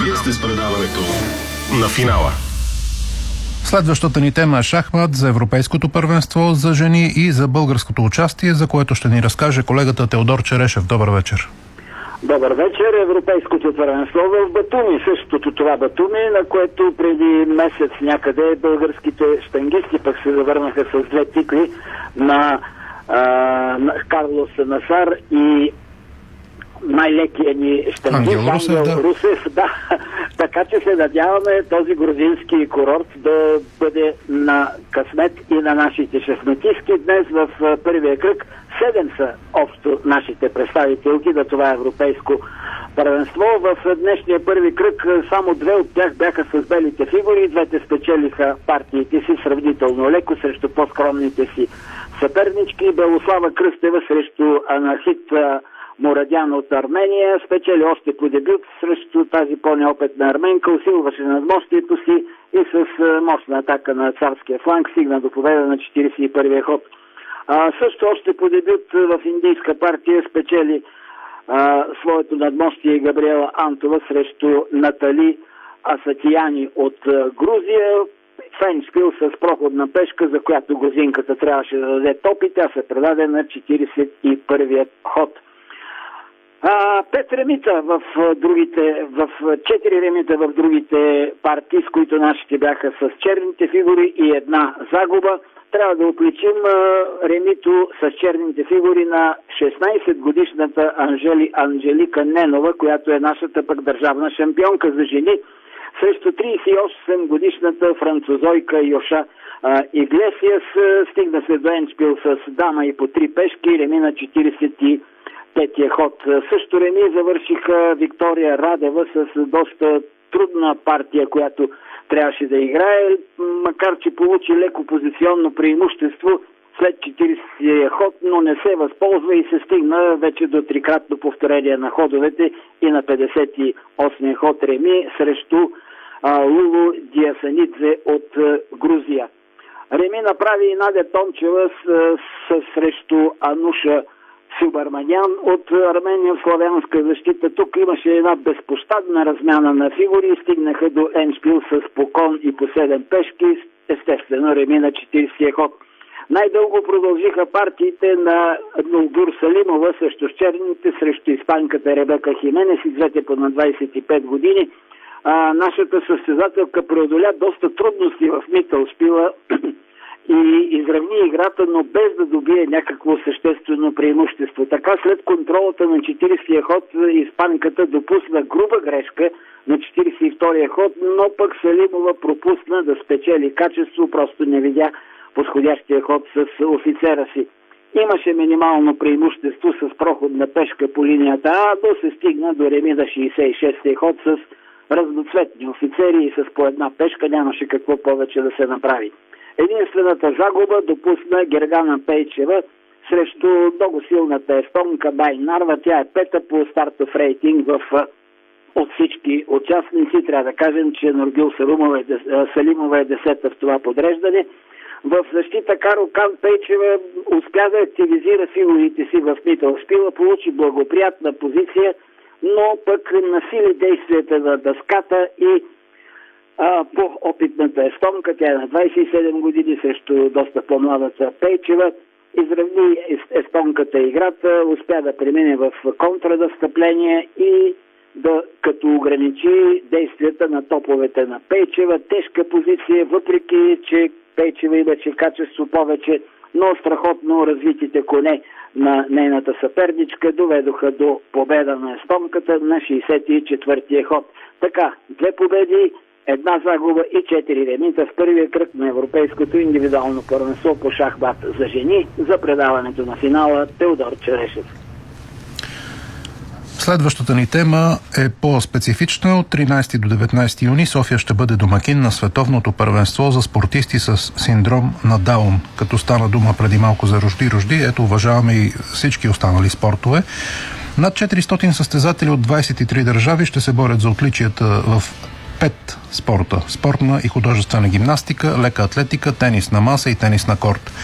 Вие сте с предаването на финала. Следващата ни тема е шахмат за Европейското първенство за жени и за българското участие, за което ще ни разкаже колегата Теодор Черешев. Добър вечер. Добър вечер. Европейското първенство в Батуми, същото това Батуми, на което преди месец някъде българските щангисти пък се завърнаха с 2 титли на Карлос Насар и най-лекия ни щангист Ангел Русев. Да. Така че се надяваме този грузински курорт да бъде на късмет и на нашите шахматистки. Днес в първия кръг 7 са общо нашите представителки на това европейско първенство. В днешния първи кръг само 2 от тях бяха с белите фигури. Двете спечелиха партиите си сравнително леко срещу по-скромните си съпернички. Белослава Кръстева срещу Анахит Морадян от Армения спечели още по дебют срещу тази по-неопитна арменка, усилваше надмощието си и с мощна атака на царския фланг стигна до победа на 41-я ход. Също още по дебют в индийска партия спечели своето надмощие Габриела Антова срещу Натали Асатияни от Грузия. Феншпил с проходна пешка, за която грузинката трябваше да даде топ и тя се предаде на 41-я ход. 5 ремита в 4 ремита в другите партии, с които нашите бяха с черните фигури и една загуба. Трябва да отличим ремито с черните фигури на 16-годишната Анжелика Ненова, която е нашата пък държавна шампионка за жени, срещу 38-годишната французойка Йоша Иглесиас. Стигна се до еншпил с дама и по 3 пешки, реми на 45-я ход. Също реми завършиха Виктория Радева с доста трудна партия, която трябваше да играе, макар че получи леко позиционно преимущество след 40-я ход, но не се възползва и се стигна вече до трикратно повторение на ходовете и на 58-я ход реми срещу Лулу Диасанидзе от Грузия. Реми направи и Надя Тончева срещу Ануша Субарманян от Армения в славянска защита. Тук имаше една безпощадна размяна на фигури и стигнаха до еншпил с покон и по 7 пешки, естествено реми на 40-я ход. Най-дълго продължиха партиите на Нулгур Салимова също с черните срещу испанката Ребека Хименес и двете по на 25 години. Нашата състезателка преодоля доста трудности в митълшпила и изравни играта, но без да добие някакво съществено преимущество. Така след контролата на 40-я ход испанката допусна груба грешка на 42-я ход, но пък Салимова пропусна да спечели качество, просто не видя подходящия ход с офицера си. Имаше минимално преимущество с проходна пешка по линията А, но се стигна до реми на 66-я ход с разноцветни офицери и с по една пешка, нямаше какво повече да се направи. Единствената загуба допусна Гергана Пейчева срещу много силната естонка Бай Нарва. Тя е 5-та по стартов рейтинг от всички участници. Трябва да кажем, че Нургюл Салимова е 10-та в това подреждане. В защита Каро Кан Пейчева успя да активизира фигурите си в митълшпила, получи благоприятна позиция, но пък насили действията на дъската и по-опитната естонка, тя е на 27 години срещу доста по-младата Пейчева, изравни естонката играта, успя да премине в контрадъвстъпление и като ограничи действията на топовете на Пейчева. Тежка позиция, въпреки че Пейчева имаше качество повече, но страхотно развитите коне на нейната съперничка доведоха до победа на естонката на 64-я ход. Така, 2 победи, 1 загуба и 4 ремита в първия кръг на Европейското индивидуално първенство по шахмат за жени. За предаването на финала Теодор Черешев. Следващата ни тема е по-специфична. От 13 до 19 юни София ще бъде домакин на световното първенство за спортисти с синдром на Даун. Като стана дума преди малко за рожди, ето уважаваме и всички останали спортове. Над 400 състезатели от 23 държави ще се борят за отличията в 5 спорта. Спортна и художествена гимнастика, лека атлетика, тенис на маса и тенис на корт.